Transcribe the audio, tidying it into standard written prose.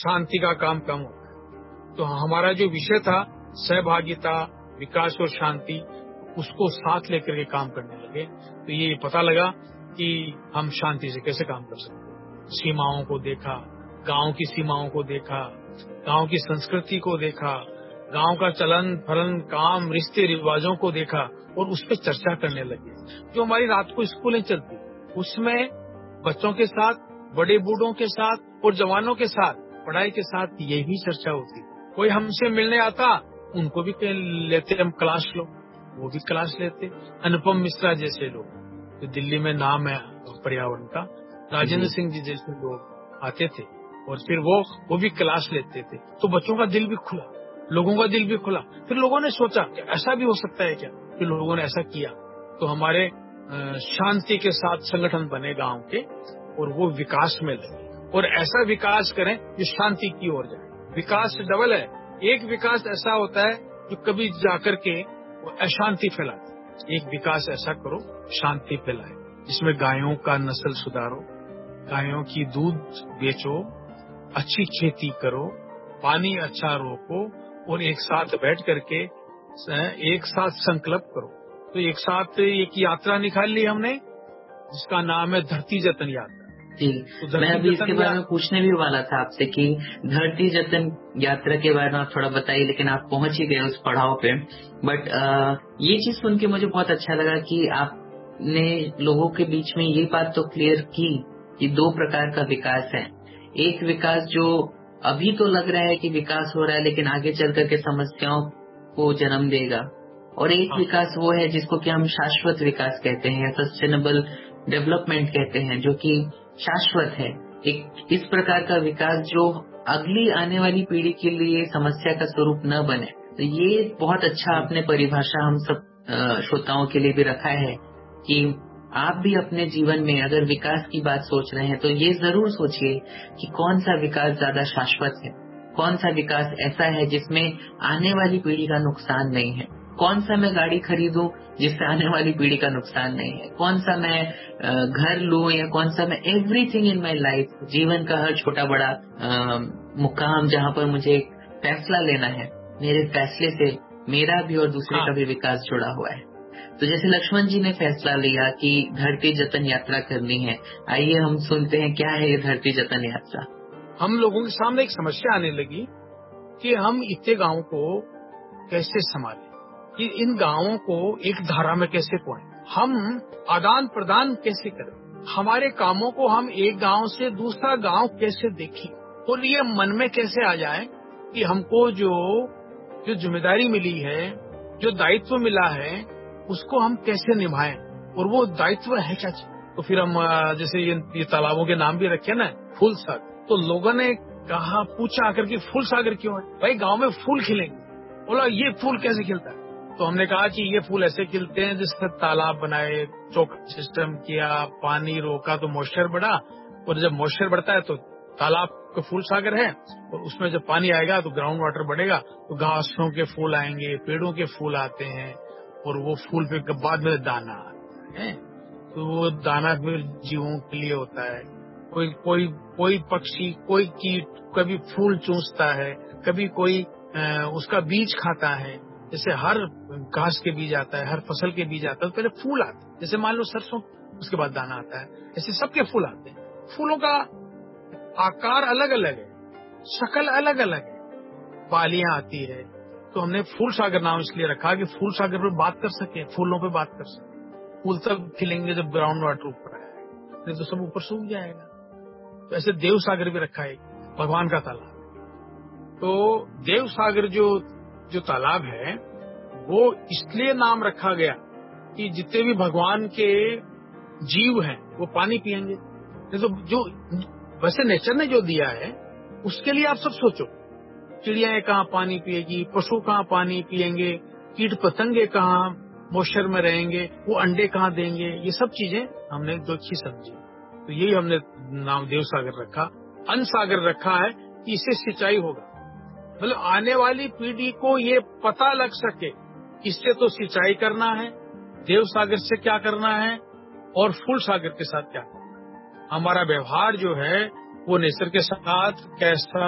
शांति का काम कम होता है। तो हमारा जो विषय था सहभागिता, विकास और शांति, उसको साथ लेकर के काम करने लगे। तो ये पता लगा कि हम शांति से कैसे काम कर सकते हैं। सीमाओं को देखा, गांव की सीमाओं को देखा, गांव की संस्कृति को देखा, गांव का चलन फलन काम रिश्ते रिवाजों को देखा और उस पर चर्चा करने लगे। जो हमारी रात को स्कूलें चलती उसमें बच्चों के साथ, बड़े बूढ़ों के साथ और जवानों के साथ, पढ़ाई के साथ यही चर्चा होती। कोई हमसे मिलने आता, उनको भी लेते हम क्लास लो, वो भी क्लास लेते। अनुपम मिश्रा जैसे लोग जो दिल्ली में नाम है पर्यावरण का, राजेंद्र सिंह जी जैसे लोग आते थे और फिर वो भी क्लास लेते थे। तो बच्चों का दिल भी खुला, लोगों का दिल भी खुला। फिर लोगों ने सोचा कि ऐसा भी हो सकता है क्या, फिर लोगों ने ऐसा किया। तो हमारे शांति के साथ संगठन बने गांव के और वो विकास में लगे। और ऐसा विकास करें जो शांति की ओर जाए। विकास डबल है, एक विकास ऐसा होता है जो कभी जाकर के वो अशांति फैलाता है। एक विकास ऐसा करो शांति फैलाए, जिसमें गायों का नस्ल सुधारो, गायों की दूध बेचो, अच्छी खेती करो, पानी अच्छा रोको और एक साथ बैठ करके एक साथ संकल्प करो। तो एक साथ एक यात्रा निकाल ली हमने जिसका नाम है धरती जतन यात्रा। जी, तो मैं अभी इसके बारे में पूछने भी वाला था आपसे कि धरती जतन यात्रा के बारे में आप थोड़ा बताइए, लेकिन आप पहुंच ही गए उस पड़ाव पे। बट ये चीज सुन के मुझे बहुत अच्छा लगा कि आपने लोगों के बीच में ये बात तो क्लियर की कि दो प्रकार का विकास है। एक विकास जो अभी तो लग रहा है कि विकास हो रहा है, लेकिन आगे चल करके समस्याओं को जन्म देगा, और एक विकास वो है जिसको कि हम शाश्वत विकास कहते हैं या सस्टेनेबल डेवलपमेंट कहते हैं, जो कि शाश्वत है। एक इस प्रकार का विकास जो अगली आने वाली पीढ़ी के लिए समस्या का स्वरूप न बने। तो ये बहुत अच्छा आपने परिभाषा हम सब श्रोताओं के लिए भी रखा है कि आप भी अपने जीवन में अगर विकास की बात सोच रहे हैं तो ये जरूर सोचिए कि कौन सा विकास ज्यादा शाश्वत है, कौन सा विकास ऐसा है जिसमें आने वाली पीढ़ी का नुकसान नहीं है, कौन सा मैं गाड़ी खरीदूं जिससे आने वाली पीढ़ी का नुकसान नहीं है, कौन सा मैं घर लूं, या कौन सा मैं एवरीथिंग इन माय लाइफ, जीवन का हर छोटा बड़ा मुकाम जहां पर मुझे फैसला लेना है, मेरे फैसले से मेरा भी और दूसरे का भी विकास जुड़ा हुआ है। तो जैसे लक्ष्मण जी ने फैसला लिया कि धरती जतन यात्रा करनी है, आइए हम सुनते हैं क्या है ये धरती जतन यात्रा। हम लोगों के सामने एक समस्या आने लगी कि हम इतने गांवों को कैसे संभालें, कि इन गांवों को एक धारा में कैसे पहुंचे, हम आदान प्रदान कैसे करें, हमारे कामों को हम एक गांव से दूसरा गांव कैसे देखें, और ये मन में कैसे आ जाए कि हमको जो जिम्मेदारी मिली है, जो दायित्व मिला है, उसको हम कैसे निभाएं, और वो दायित्व है क्या। तो फिर हम जैसे ये तालाबों के नाम भी रखे ना, फूल सागर। तो लोगों ने कहा, पूछा आकर कि फूल सागर क्यों है भाई, गांव में फूल खिलेंगे। बोला ये फूल कैसे खिलता है। तो हमने कहा कि ये फूल ऐसे खिलते हैं जिससे तालाब बनाए, चौका सिस्टम किया, पानी रोका तो मॉइस्चर बढ़ा, और जब मॉइस्चर बढ़ता है तो तालाब का फूल सागर है, और उसमें जब पानी आएगा तो ग्राउंड वाटर बढ़ेगा, तो घासों के फूल आएंगे, पेड़ों के फूल आते हैं, और वो फूल फिर बाद में दाना आता है। तो वो दाना फिर जीवों के लिए होता है। कोई पक्षी, कोई कीट कभी फूल चूसता है, कभी कोई उसका बीज खाता है। जैसे हर घास के बीज आता है, हर फसल के बीज आता है, तो पहले फूल आते हैं। जैसे मान लो सरसों, उसके बाद दाना आता है, ऐसे सबके फूल आते हैं। फूलों का आकार अलग अलग है, शक्ल अलग अलग है, पालियां आती है। तो हमने फूल सागर नाम इसलिए रखा कि फूल सागर पे बात कर सके, फूलों पे बात कर सके। फूल तब खिलेंगे जब ग्राउंड वाटर ऊपर आएगा, नहीं तो सब ऊपर सूख जाएगा। तो ऐसे देव सागर भी रखा है, भगवान का तालाब। तो देव सागर जो तालाब है वो इसलिए नाम रखा गया कि जितने भी भगवान के जीव हैं वो पानी पिएंगे। तो जो वैसे नेचर ने जो दिया है उसके लिए आप सब सोचो, चिड़ियाएं कहाँ पानी पिएगी, पशु कहाँ पानी पिएंगे, कीट पतंगे कहाँ मॉइस्चर में रहेंगे, वो अंडे कहाँ देंगे, ये सब चीजें हमने देखी समझी। तो यही हमने नाम देव सागर रखा। अन्न सागर रखा है कि इससे सिंचाई होगा, मतलब आने वाली पीढ़ी को ये पता लग सके इससे तो सिंचाई करना है, देव सागर से क्या करना है और फूल सागर के साथ क्या करना है। हमारा व्यवहार जो है वो नेचर के साथ कैसा